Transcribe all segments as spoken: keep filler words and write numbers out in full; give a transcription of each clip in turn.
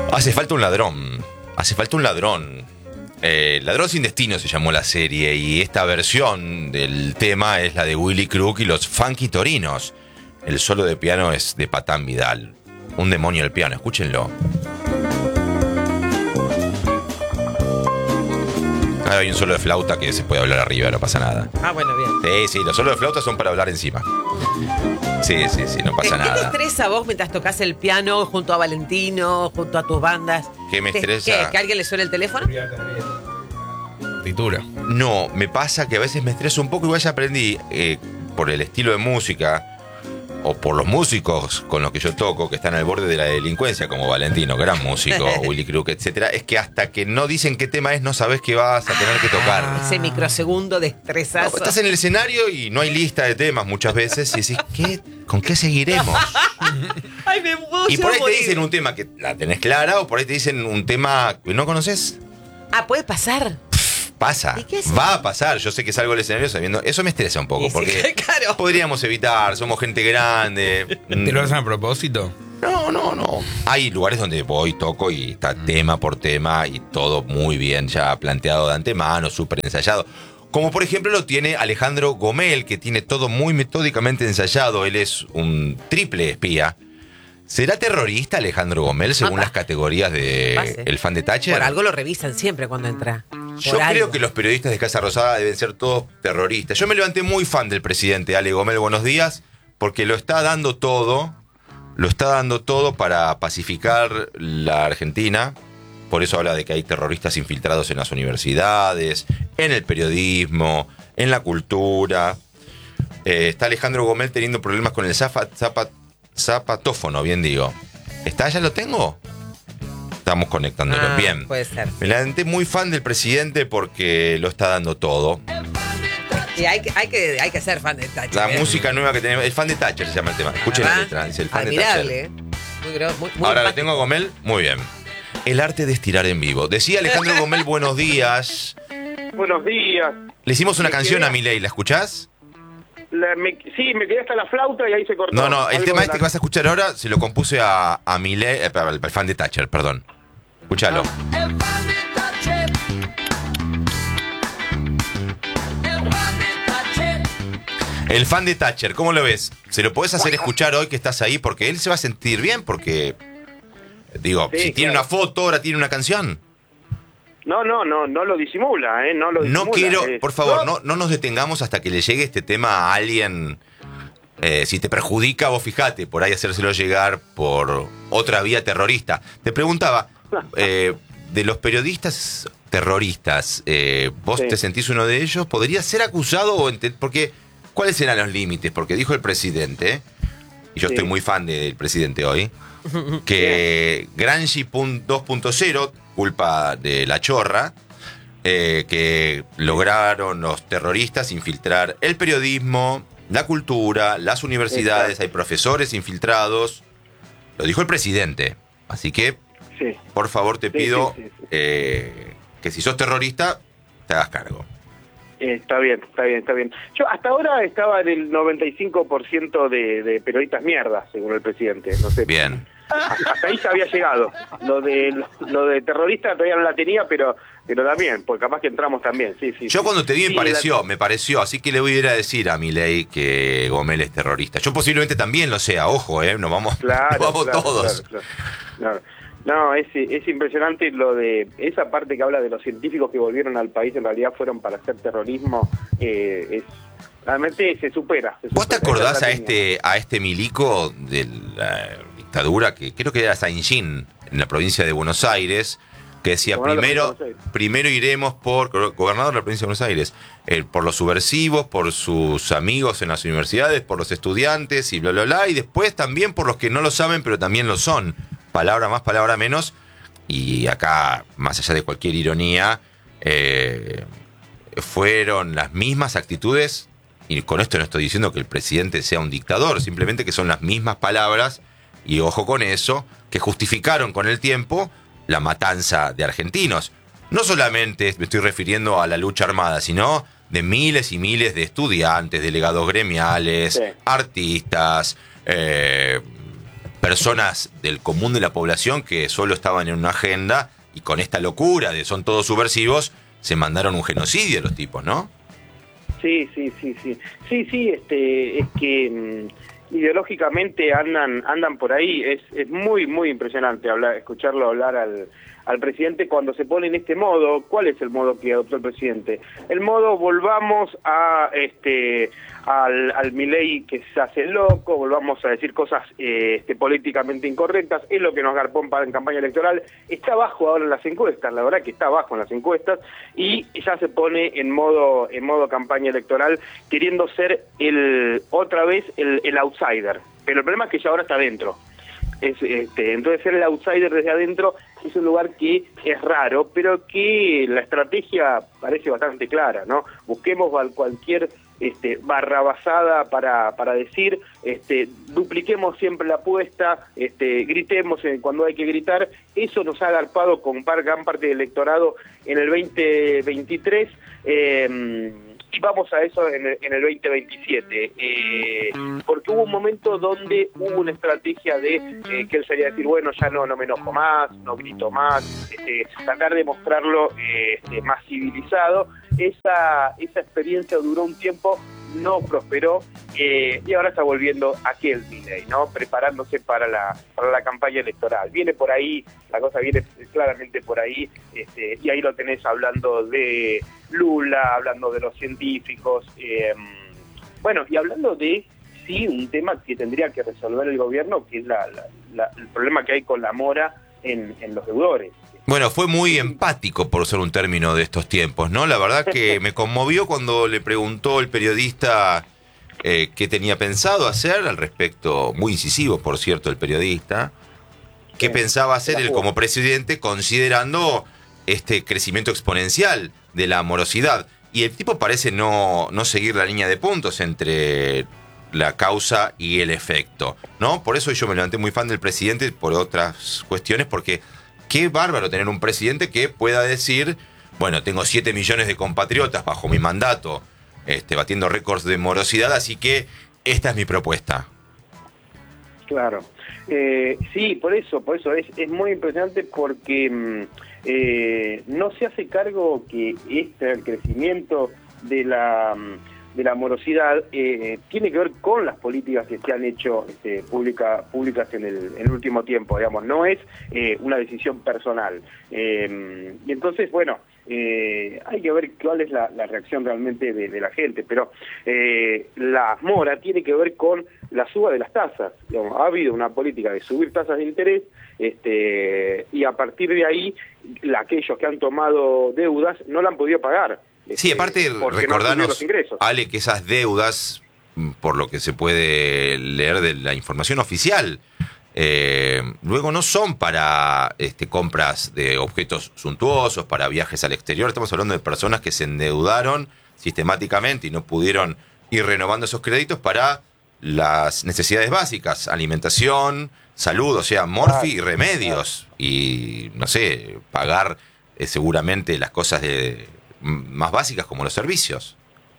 Hace falta un ladrón. Hace falta un ladrón. Eh, Ladrón sin destino se llamó la serie y esta versión del tema es la de Willy Crook y los Funky Torinos. El solo de piano es de Patán Vidal. Un demonio el piano, escúchenlo. Ahora hay un solo de flauta que se puede hablar arriba, no pasa nada. Ah, bueno, bien. Sí, sí, los solos de flauta son para hablar encima. Sí, sí, sí, no pasa ¿Qué nada. te estresa vos mientras tocas el piano junto a Valentino, junto a tus bandas? ¿Qué me ¿Te- estresa? ¿qué? ¿Que alguien le suene el teléfono? Partitura. No, me pasa que a veces me estreso un poco, igual ya aprendí eh, por el estilo de música o por los músicos con los que yo toco, que están al borde de la delincuencia, como Valentino, gran músico, Willy Crook, etcétera, es que hasta que no dicen qué tema es, no sabes qué vas a tener que tocar. Ese microsegundo de estresazo. No, pues estás en el escenario y no hay lista de temas muchas veces y decís, ¿qué? ¿Con qué seguiremos? Ay, me puedo Y por ahí te morir. dicen un tema que la tenés clara o por ahí te dicen un tema que no conoces. Ah, puede pasar. Pasa, ¿Y qué haces? va a pasar. Yo sé que salgo del escenario sabiendo. Eso me estresa un poco, Y sí, porque claro. podríamos evitar, somos gente grande. ¿Te lo hacen a propósito? No, no, no. Hay lugares donde voy, toco y está tema por tema y todo muy bien ya planteado de antemano, súper ensayado. Como por ejemplo lo tiene Alejandro Gomel, que tiene todo muy metódicamente ensayado. Él es un triple espía. ¿Será terrorista Alejandro Gomel según Ah, las categorías de pase. el fan de Thatcher? Por algo lo revisan siempre cuando entra. Por Yo creo algo. que los periodistas de Casa Rosada deben ser todos terroristas. Yo me levanté muy fan del presidente Ale Gomel, buenos días, porque lo está dando todo, lo está dando todo para pacificar la Argentina. Por eso habla de que hay terroristas infiltrados en las universidades, en el periodismo, en la cultura. Eh, está Alejandro Gomel teniendo problemas con el zapa, zapa, zapatófono, bien digo. ¿Está? ¿Ya lo tengo? Estamos conectándolo. Ah, Bien. puede ser. Me levanté muy fan del presidente porque lo está dando todo. Y hay, que- hay, que, hay que ser fan de Thatcher. La ¿eh? música nueva que tenemos. El fan de Thatcher se llama el tema. Escuchen la ¿Verdad? letra. Dice el fan Admirable, de ¿eh? Muy, gro- muy, Thatcher. muy Ahora lo empático. tengo a Gomel. Muy bien. El arte de estirar en vivo. Decía Alejandro Gomel, buenos días. Buenos días. Le hicimos una Me canción quedé- a Milei. ¿La escuchás? La- me- sí, me quedé hasta la flauta y ahí se cortó. No, no. El Algo tema de este la- que vas a escuchar ahora se lo compuse a, a Milei, eh, al al fan de Thatcher, perdón. Escuchalo. El fan de Thatcher, ¿cómo lo ves? ¿Se lo podés hacer escuchar hoy que estás ahí? Porque él se va a sentir bien, porque, digo, Sí, si tiene claro. una foto, ahora tiene una canción. No, no, no, no lo disimula, ¿eh? No lo disimula. No quiero, eh. por favor, no, no nos detengamos hasta que le llegue este tema a alguien. Eh, si te perjudica, vos fijate, por ahí hacérselo llegar por otra vía terrorista. Te preguntaba, eh, de los periodistas terroristas, eh, ¿vos Sí. te sentís uno de ellos? ¿Podría ser acusado o ente- porque cuáles serán los límites? Porque dijo el presidente, y yo Sí. estoy muy fan del presidente hoy, que Gramsci dos punto cero, culpa de la chorra, eh, que lograron los terroristas infiltrar el periodismo, la cultura, las universidades, Exacto. hay profesores infiltrados. Lo dijo el presidente. Así que, Sí. por favor, te Sí, pido sí, sí, sí. eh, que si sos terrorista, te hagas cargo. Eh, está bien, está bien, está bien. Yo hasta ahora estaba en el noventa y cinco por ciento de, de periodistas mierdas, según el presidente. No sé. Bien. Hasta ahí se había llegado. Lo de lo de terrorista todavía no la tenía, pero pero también, porque capaz que entramos también. Sí, sí. Yo sí. cuando te vi me Sí, pareció, la- me pareció, así que le voy a ir a decir a Milei que Gomel es terrorista. Yo posiblemente también lo sea, ojo, eh, nos vamos, Claro, nos vamos claro, todos. claro, claro. No, no, es, es impresionante lo de esa parte que habla de los científicos que volvieron al país, en realidad fueron para hacer terrorismo. Eh, es realmente se supera. se ¿Vos te supera. acordás Esa a es la línea. este, a este milico de la dictadura, que creo que era Saint-Jean, en la provincia de Buenos Aires, que decía, Gobernador de primero, Buenos Aires. primero iremos por, gobernador de la provincia de Buenos Aires, eh, por los subversivos, por sus amigos en las universidades, por los estudiantes y bla, bla, bla, y después también por los que no lo saben, pero también lo son. Palabra más, palabra menos. Y acá, más allá de cualquier ironía, eh, fueron las mismas actitudes, y con esto no estoy diciendo que el presidente sea un dictador, simplemente que son las mismas palabras, y ojo con eso, que justificaron con el tiempo la matanza de argentinos. No solamente me estoy refiriendo a la lucha armada, sino de miles y miles de estudiantes, delegados gremiales, Sí. artistas, eh, personas del común de la población que solo estaban en una agenda y con esta locura de son todos subversivos, se mandaron un genocidio los tipos, ¿no? Sí, sí, sí, sí. Sí, sí, este, es que mmm, ideológicamente andan andan por ahí. Es, es muy, muy impresionante hablar, escucharlo hablar al, al presidente cuando se pone en este modo. ¿Cuál es el modo que adoptó el presidente? El modo volvamos a este al, al Milei que se hace loco, volvamos a decir cosas eh, este, políticamente incorrectas, es lo que nos garpó para en campaña electoral. Está bajo ahora en las encuestas, la verdad que está bajo en las encuestas, y ya se pone en modo en modo campaña electoral, queriendo ser el otra vez el, el outsider, pero el problema es que ya ahora está adentro. Es, este, entonces ser el outsider desde adentro es un lugar que es raro, pero que la estrategia parece bastante clara, ¿no? Busquemos cualquier este, barrabasada para, para decir, este, dupliquemos siempre la apuesta, este, gritemos cuando hay que gritar. Eso nos ha agarpado con gran parte del electorado en el veinte veintitrés, eh, y vamos a eso en el, en el veinte veintisiete, eh, porque hubo un momento donde hubo una estrategia de eh, que él salía decir, bueno, ya no no me enojo más, no grito más, este, tratar de mostrarlo eh, este, más civilizado. Esa, esa experiencia duró un tiempo, no prosperó, eh, y ahora está volviendo aquel Milei, ¿no? Preparándose para la para la campaña electoral. Viene por ahí, la cosa viene claramente por ahí, este, y ahí lo tenés hablando de Lula, hablando de los científicos, eh, bueno, y hablando de, sí, un tema que tendría que resolver el gobierno, que es la, la, la, el problema que hay con la mora en, en los deudores. Bueno, fue muy empático, por ser un término de estos tiempos, ¿no? La verdad que me conmovió cuando le preguntó el periodista eh, qué tenía pensado hacer al respecto, muy incisivo, por cierto, el periodista, qué sí, pensaba hacer él como presidente considerando este crecimiento exponencial de la morosidad. Y el tipo parece no, no seguir la línea de puntos entre la causa y el efecto, ¿no? Por eso yo me levanté muy fan del presidente, por otras cuestiones, porque qué bárbaro tener un presidente que pueda decir, bueno, tengo siete millones de compatriotas bajo mi mandato, este, batiendo récords de morosidad, así que esta es mi propuesta. Claro. Eh, sí, por eso, por eso es, es muy impresionante, porque eh, no se hace cargo que este el crecimiento de la de la morosidad eh, tiene que ver con las políticas que se han hecho este, pública, públicas en el, en el último tiempo, digamos, no es eh, una decisión personal. Eh, y entonces, bueno, eh, hay que ver cuál es la, la reacción realmente de, de la gente, pero eh, la mora tiene que ver con la suba de las tasas. Digamos, ha habido una política de subir tasas de interés, este, y a partir de ahí, la, aquellos que han tomado deudas no la han podido pagar. Sí, aparte, recordanos, no Ale, que esas deudas, por lo que se puede leer de la información oficial, eh, luego no son para este, compras de objetos suntuosos, para viajes al exterior. Estamos hablando de personas que se endeudaron sistemáticamente y no pudieron ir renovando esos créditos para las necesidades básicas, alimentación, salud, o sea, morfi y remedios. Y, no sé, pagar eh, seguramente las cosas de más básicas como los servicios.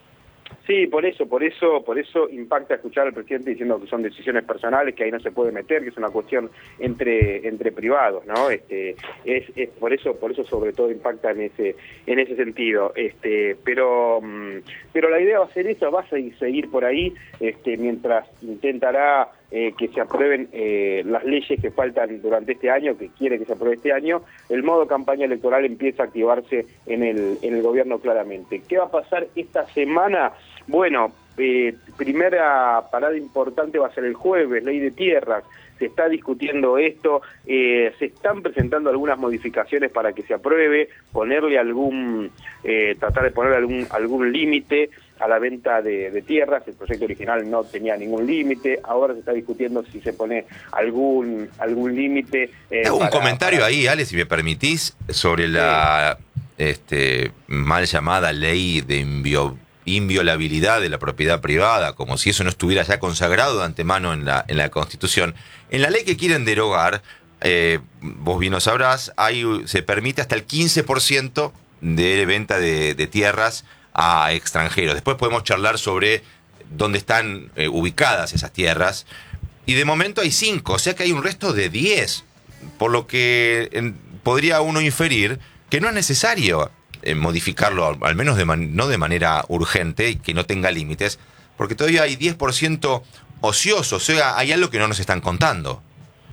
Sí, por eso, por eso, por eso impacta escuchar al presidente diciendo que son decisiones personales, que ahí no se puede meter, que es una cuestión entre entre privados, ¿no? Este, es, es por eso, por eso sobre todo impacta en ese en ese sentido. Este, pero pero la idea va a ser esa, va a seguir, seguir por ahí, este, mientras intentará eh, que se aprueben eh, las leyes que faltan durante este año, que quiere que se apruebe este año. El modo campaña electoral empieza a activarse en el en el gobierno claramente. ¿Qué va a pasar esta semana? Bueno, eh, primera parada importante va a ser el jueves, ley de tierras. Se está discutiendo esto, eh, se están presentando algunas modificaciones para que se apruebe, ponerle algún, eh, tratar de poner algún algún límite a la venta de, de tierras. El proyecto original no tenía ningún límite, ahora se está discutiendo si se pone algún algún límite. Eh, Hago un para, comentario para... ahí, Ale, si me permitís, sobre la sí. este, mal llamada ley de invio inviolabilidad de la propiedad privada, como si eso no estuviera ya consagrado de antemano en la, en la Constitución. En la ley que quieren derogar, eh, vos bien lo sabrás, hay, se permite hasta el quince por ciento de venta de, de tierras a extranjeros. Después podemos charlar sobre dónde están eh, ubicadas esas tierras, y de momento hay cinco, o sea que hay un resto de diez, por lo que en, podría uno inferir que no es necesario eh, modificarlo, al menos de man, no de manera urgente y que no tenga límites, porque todavía hay diez por ciento ociosos, o sea, hay algo que no nos están contando.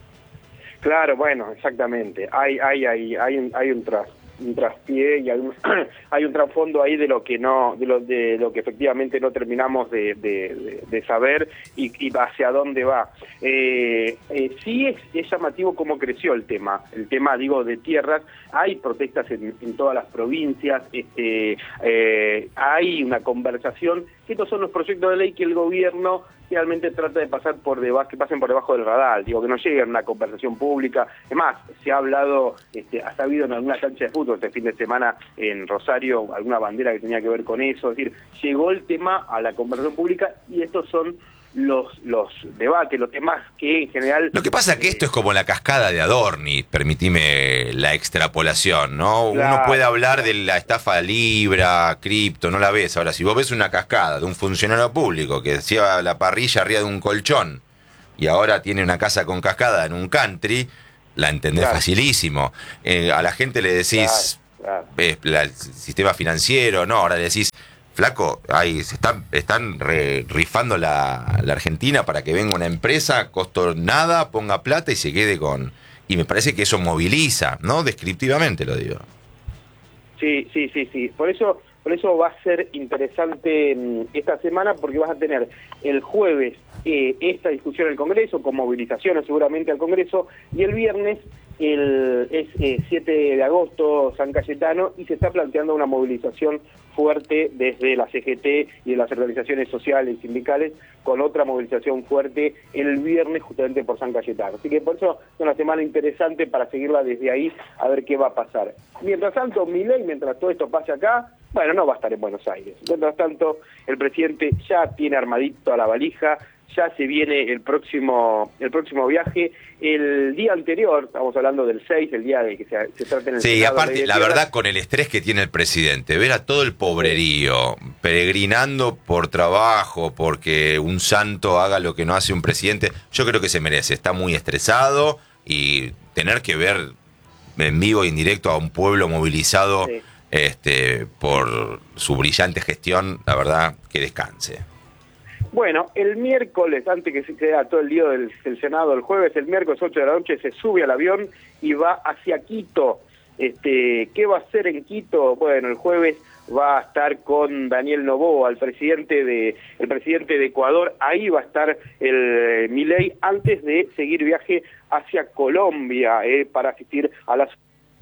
Claro, bueno, exactamente. Hay, hay, hay, hay un, hay un tras, un traspié y hay un, hay un trasfondo ahí de lo que no, de lo, de lo que efectivamente no terminamos de, de, de, de saber y, y hacia dónde va. Eh, eh, sí es, es llamativo cómo creció el tema, el tema, digo, de tierras. Hay protestas en, en todas las provincias, este, eh, hay una conversación. Estos son los proyectos de ley que el gobierno realmente trata de pasar por debajo, que pasen por debajo del radar, digo, que no lleguen a una conversación pública. Es más, se ha hablado, este, ha habido en alguna cancha de fútbol este fin de semana en Rosario, alguna bandera que tenía que ver con eso, es decir, llegó el tema a la conversación pública y estos son los los debates, los temas que en general... Lo que pasa es que esto es como la cascada de Adorni, permitime la extrapolación, ¿no? Claro. Uno puede hablar de la estafa Libra, cripto, no la ves. Ahora, si vos ves una cascada de un funcionario público que hacía la parrilla arriba de un colchón y ahora tiene una casa con cascada en un country, la entendés claro. facilísimo. Eh, a la gente le decís, claro, claro. Eh, la, el sistema financiero, no, ahora le decís, flaco, ahí se están, están re, rifando la, la Argentina para que venga una empresa, costo nada, ponga plata y se quede con... Y me parece que eso moviliza, ¿no? Descriptivamente lo digo. Sí, sí, sí, sí. Por eso, por eso va a ser interesante esta semana, porque vas a tener el jueves eh, esta discusión en el Congreso, con movilizaciones seguramente al Congreso, y el viernes el, es eh, siete de agosto, San Cayetano, y se está planteando una movilización fuerte desde la C G T y de las organizaciones sociales y sindicales, con otra movilización fuerte el viernes justamente por San Cayetano. Así que por eso es una semana interesante para seguirla desde ahí, a ver qué va a pasar. Mientras tanto, Milei, mientras todo esto pase acá, bueno, no va a estar en Buenos Aires. Mientras tanto, el presidente ya tiene armadito a la valija, ya se viene el próximo el próximo viaje. El día anterior, estamos hablando del seis, el día de que se, se trate en el Sí, Senado, aparte, la verdad, con el estrés que tiene el presidente, ver a todo el pobrerío peregrinando por trabajo, porque un santo haga lo que no hace un presidente, yo creo que se merece. Está muy estresado y tener que ver en vivo y en directo a un pueblo movilizado sí. este, por su brillante gestión, la verdad, que descanse. Bueno, el miércoles, antes que se quede todo el día del, del Senado, el jueves, el miércoles ocho de la noche, se sube al avión y va hacia Quito. Este, ¿qué va a hacer en Quito? Bueno, el jueves va a estar con Daniel Noboa, el presidente de el presidente de Ecuador. Ahí va a estar el eh, Milei antes de seguir viaje hacia Colombia eh, para asistir a las...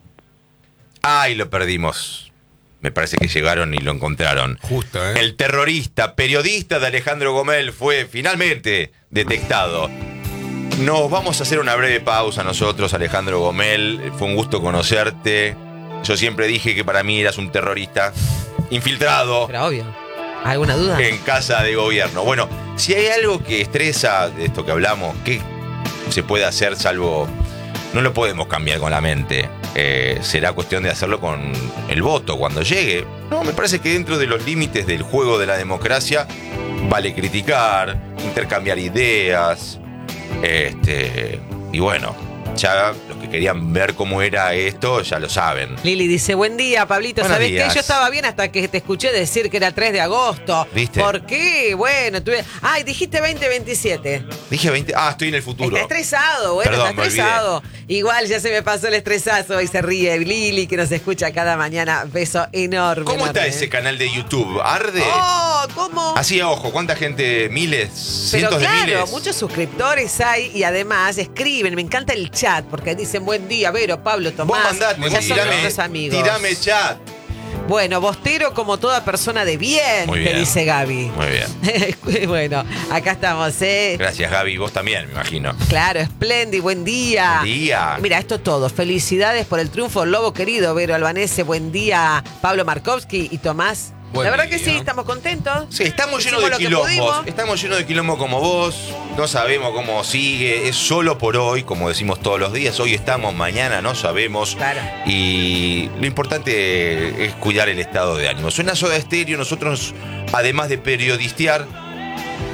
¡Ay, lo perdimos! Me parece que llegaron y lo encontraron. Justo, ¿eh? El terrorista, periodista de Alejandro Gomel fue finalmente detectado. Nos vamos a hacer una breve pausa nosotros, Alejandro Gomel. Fue un gusto conocerte. Yo siempre dije que para mí eras un terrorista infiltrado. Pero obvio. ¿Alguna duda? En casa de gobierno. Bueno, si hay algo que estresa de esto que hablamos, ¿qué se puede hacer salvo... No lo podemos cambiar con la mente. Eh, será cuestión de hacerlo con el voto cuando llegue. No, me parece que dentro de los límites del juego de la democracia vale criticar, intercambiar ideas. Este, y bueno, ya los que querían ver cómo era esto ya lo saben. Lili dice, buen día, Pablito. Buenos ¿Sabés días. qué? Yo estaba bien hasta que te escuché decir que era tres de agosto. ¿Viste? ¿Por qué? Bueno, tuve... Ay, dijiste veinte veintisiete. Dije veinte. Ah, estoy en el futuro. Está estresado, bueno, Perdón, está me estresado. Igual ya se me pasó el estresazo y se ríe Lili, que nos escucha cada mañana. Beso enorme. ¿Cómo enorme. está ese canal de YouTube? ¿Arde? Oh, ¿cómo? Así, ojo, ¿cuánta gente? Miles, Pero cientos claro, de miles. muchos suscriptores hay y además escriben. Me encanta el chat porque dicen buen día, Vero, Pablo, Vos Tomás. mandate, Ya son tirame, nuestros amigos. tirame chat. Bueno, Bostero como toda persona de bien, Muy te bien. dice Gaby. Muy bien. Bueno, acá estamos, ¿eh? Gracias, Gaby. Vos también, me imagino. Claro, espléndido, buen día. Buen día. Mira, esto todo. Felicidades por el triunfo, Lobo querido, Vero Albanese, buen día, Pablo Markovsky y Tomás. Buen La verdad día. que sí, estamos contentos. Sí, estamos llenos Hicimos de lo que quilombos. pudimos. Estamos llenos de quilombo como vos. No sabemos cómo sigue. Es solo por hoy, como decimos todos los días. Hoy estamos, mañana no sabemos. Claro. Y lo importante es cuidar el estado de ánimo. Suena Soda Stereo. Nosotros, además de periodistear,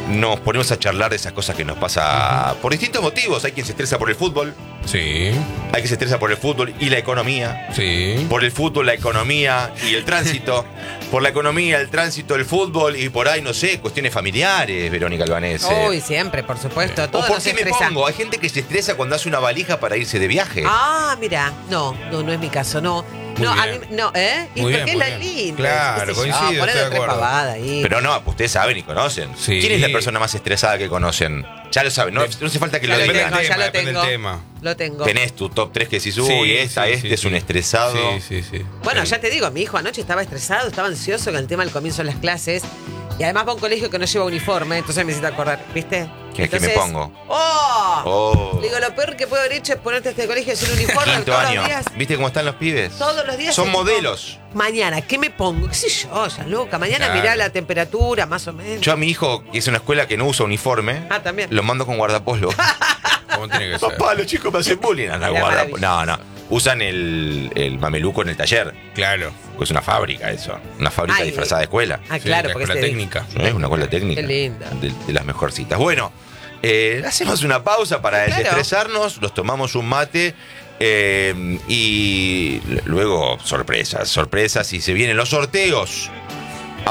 nos ponemos a charlar de esas cosas que nos pasa por distintos motivos. Hay quien se estresa por el fútbol, Sí, hay quien se estresa por el fútbol y la economía. sí. Por el fútbol, la economía y el tránsito. Por la economía, el tránsito, el fútbol y por ahí, no sé, cuestiones familiares, Verónica Albanese. Uy, siempre, por supuesto. ¿O Todo por nos qué me estresa. pongo? Hay gente que se estresa cuando hace una valija para irse de viaje. Ah, mira, no, no, no es mi caso, no. Muy no, a bien. mí, no, ¿eh? ¿Y Muy por bien, qué muy la bien. linda? Claro, ¿Qué sé yo? coincido, Ponele estoy de tres acuerdo. pavadas ahí. Pero no, ustedes saben y conocen. Sí. ¿Quién es la persona más estresada que conocen? Ya lo saben, no, no hace falta que Ya lo lo digan. tengo, ya lo depende tengo. del tema. Lo tengo. Tenés tu top tres que decís, uy, Sí, esta, sí, este sí, es un sí. estresado. Sí, sí, sí. Bueno, Sí. ya te digo, mi hijo anoche estaba estresado, estaba ansioso con el tema del comienzo de las clases. Y además va a un colegio que no lleva uniforme, entonces me necesita acordar, ¿viste? ¿Qué- qué me Entonces, pongo? ¡Oh! Oh. Digo, lo peor que puedo haber hecho es ponerte a este colegio sin uniforme Quinto todos año. los días. ¿Viste cómo están los pibes? Todos los días. Son es tipo, modelos. Mañana, ¿qué me pongo? ¿Qué sé yo, ya loca? Mañana Claro. mirá la temperatura, más o menos. Yo a mi hijo, que es una escuela que no usa uniforme, Ah, también. lo mando con guardapolvo. ¿Cómo tiene que ser? Papá, los chicos me hacen bullying. No, Era guarda- maravilloso. no, no. Usan el, el mameluco en el taller. Claro. Pues es una fábrica eso. Una fábrica Ay, disfrazada de escuela. Ah, Sí, claro, la porque escuela se- técnica. Es una escuela técnica. Qué linda. De, de las mejorcitas. Bueno, eh, hacemos una pausa para Claro. desestresarnos, los tomamos un mate eh, y l- luego sorpresas, sorpresas y se vienen los sorteos